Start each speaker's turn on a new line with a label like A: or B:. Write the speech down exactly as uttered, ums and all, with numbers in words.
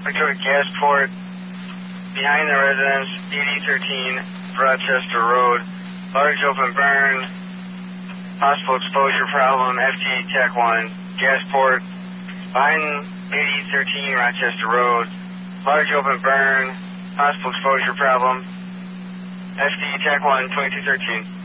A: Detroit gas port, behind the residence, eighty thirteen Rochester Road, large open burn, possible exposure problem, F T E Tech one, gas port, behind eighty thirteen Rochester Road, large open burn, possible exposure problem, F T E Tech one, twenty-two thirteen.